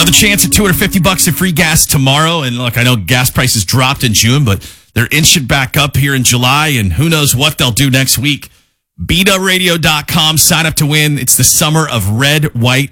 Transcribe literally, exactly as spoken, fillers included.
Another chance at two hundred fifty bucks in free gas tomorrow. And look, I know gas prices dropped in June, but they're inching back up here in July, and who knows what they'll do next week. Beta Radio dot com. Sign up to win. It's the summer of red, white,